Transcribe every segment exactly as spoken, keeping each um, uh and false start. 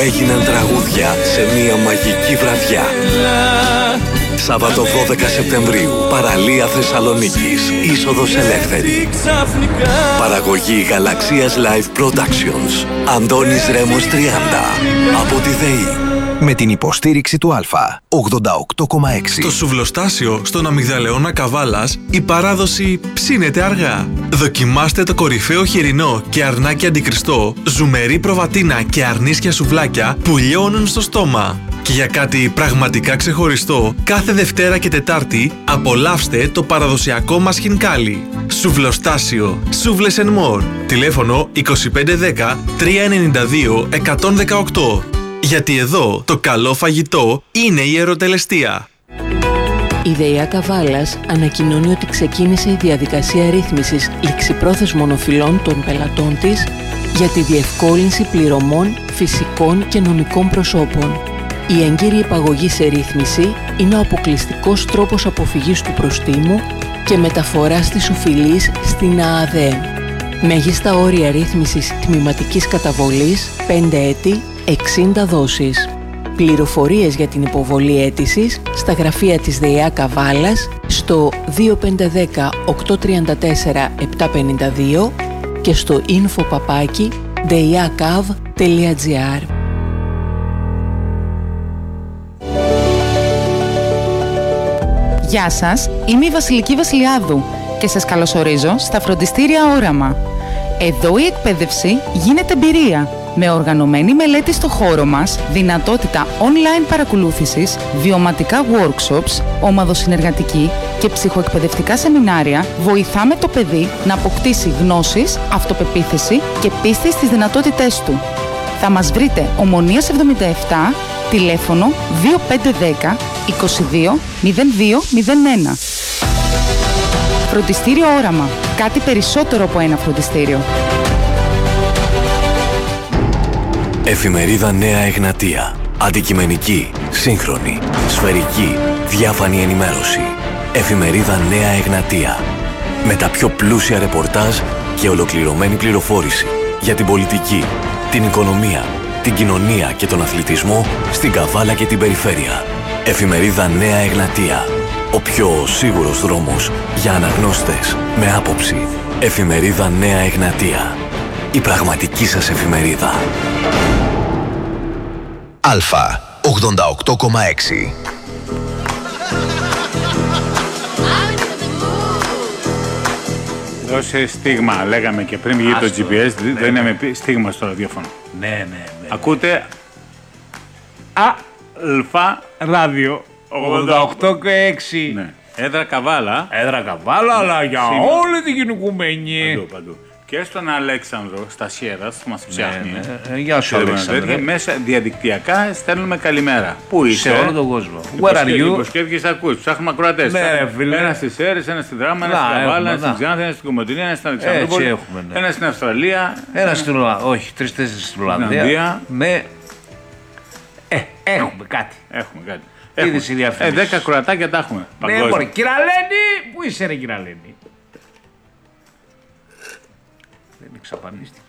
έγιναν τραγούδια σε μία μαγική βραδιά. Σάββατο δώδεκα Σεπτεμβρίου, παραλία Θεσσαλονίκης, είσοδος ελεύθερη. Παραγωγή Γαλαξίας Live Productions. Αντώνης Ρέμος τριάντα. Από τη ΔΕΗ. Με την υποστήριξη του Α, ογδόντα οκτώ κόμμα έξι. Στο σουβλοστάσιο στον Αμυγδαλεώνα Καβάλας η παράδοση ψήνεται αργά. Δοκιμάστε το κορυφαίο χοιρινό και αρνάκι αντικριστό, ζουμερή προβατίνα και αρνίσια σουβλάκια που λιώνουν στο στόμα. Και για κάτι πραγματικά ξεχωριστό, κάθε Δευτέρα και Τετάρτη απολαύστε το παραδοσιακό μας χινκάλι. Σουβλοστάσιο, Σούβλες and More. Τηλέφωνο είκοσι πέντε δέκα τριακόσια ενενήντα δύο εκατόν δεκαοκτώ. Γιατί εδώ το καλό φαγητό είναι η ερωτελεστία. Η ΔΕΙΑ Καβάλας ανακοινώνει ότι ξεκίνησε η διαδικασία ρύθμισης ληξιπρόθεσμων οφειλών των πελατών της για τη διευκόλυνση πληρωμών φυσικών και νομικών προσώπων. Η έγκυρη υπαγωγή σε ρύθμιση είναι ο αποκλειστικός τρόπος αποφυγής του προστίμου και μεταφοράς της οφειλής στην ΑΑΔΕ. Μέγιστα όρια ρύθμισης τμηματικής καταβολής πέντε έτη, εξήντα δόσεις. Πληροφορίες για την υποβολή αίτησης στα γραφεία της ΔΕΙΑ Καβάλας στο δύο πέντε ένα μηδέν οκτώ τρία τέσσερα επτά πέντε δύο και στο info παπάκι deiakav τελεία gr. Γεια σας, είμαι η Βασιλική Βασιλιάδου και σας καλωσορίζω στα φροντιστήρια Όραμα. Εδώ η εκπαίδευση γίνεται εμπειρία, με οργανωμένη μελέτη στο χώρο μας, δυνατότητα online παρακολούθησης, βιωματικά workshops, ομαδοσυνεργατική και ψυχοεκπαιδευτικά σεμινάρια, βοηθάμε το παιδί να αποκτήσει γνώσεις, αυτοπεποίθηση και πίστη στις δυνατότητές του. Θα μας βρείτε Ομονίας εβδομήντα επτά, τηλέφωνο δύο πέντε ένα μηδέν είκοσι δύο μηδέν δύο μηδέν ένα. Φροντιστήριο Όραμα. Κάτι περισσότερο από ένα φροντιστήριο. Εφημερίδα Νέα Εγνατία. Αντικειμενική, σύγχρονη, σφαιρική, διάφανη ενημέρωση. Εφημερίδα Νέα Εγνατία. Με τα πιο πλούσια ρεπορτάζ και ολοκληρωμένη πληροφόρηση για την πολιτική, την οικονομία, την κοινωνία και τον αθλητισμό στην Καβάλα και την περιφέρεια. Εφημερίδα Νέα Εγνατία. Ο πιο σίγουρος δρόμος για αναγνώστες με άποψη. Εφημερίδα Νέα Εγνατία. Η πραγματική σας εφημερίδα. Α, ογδόντα οκτώ κόμμα έξι. Δώσε στίγμα, λέγαμε και πριν βγει το τζι πι ες, ναι, δεν είναι ναι. στίγμα στο ραδιόφωνο. Ναι, ναι, ναι. Ακούτε Αλφα Ράδιο ογδόντα οκτώ και έξι. Ναι. Έδρα Καβάλα. Έδρα Καβάλα, αλλά για Σύμα. όλη την γυναικουμενή. Παντού, παντού. Και στον Αλέξανδρο, στα Σιέρας, που μας ψάχνει. Ναι, ναι. Γεια σου, Αλέξανδρο. Μέσα διαδικτυακά στέλνουμε καλημέρα. Πού είσαι? Σε όλο τον κόσμο. Where are you? Υποσχέθηκες ακούς, ψάχνουμε ακροατές. Ναι, ρε φίλε. Ένα στις Σέρρες, ένα στην Δράμα, ένα στην Καβάλα, ένα στην Ξάνθη, ένα στην Κομωτινή, ένα στην Αλεξανδρούπολη, ναι. ένα στην Αυστραλία. Ένα στην Ολλανδία. Όχι, τρεις-τέσσερις στην Ολλανδία. Με. Ε, έχουμε κάτι. Έχουμε κάτι. Είδες η διαφήμιση. Ε, δέκα κροατάκια τα έχουμε. Ναι, μωρέ. Κυραλένη, πού είσαι ρε Κυραλένη? Δεν εξαφανίστηκε.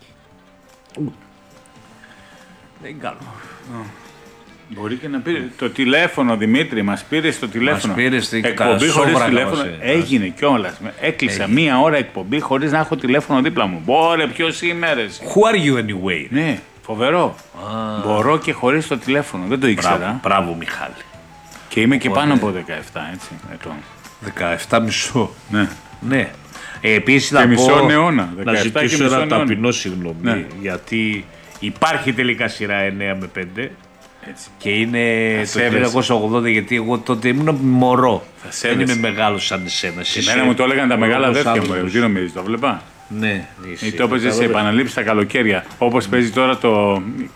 Δεν είναι καλό. Μπορεί και να πει το τηλέφωνο, Δημήτρη, μας πήρε στο τηλέφωνο. Μας πήρε στην εκπομπή χωρίς τηλέφωνο. Έγινε κιόλας. Έκλεισα Έγινε. μία ώρα εκπομπή χωρίς να έχω τηλέφωνο δίπλα μου. Μπόρε, ποιος είμαι ρε. Who are you anyway? Ναι, φοβερό. Ah. Μπορώ και χωρίς το τηλέφωνο. Δεν το ήξερα. Μπράβο, μπράβο Μιχάλη. Και είμαι και πάνω από δεκαεπτά, έτσι. Ετών. δεκαεπτά μισό. Ναι. Ναι. Ε, επίσης να μισό πω, αιώνα, να ζητήσω ένα αιώνα. ταπεινό συγγνώμη, ναι. γιατί υπάρχει τελικά σειρά εννιά με πέντε έτσι. Και είναι θα το χίλια εννιακόσια ογδόντα, γιατί εγώ τότε ήμουν μωρό. Δεν είμαι μεγάλος σαν εσένα. Εμένα μου το έλεγαν τα μεγάλα αδέρφια μου, τι νομίζεις, το βλέπα. Ναι, ή το έπαιζε σε επαναλήψεις τα καλοκαίρια. Όπως παίζει τώρα το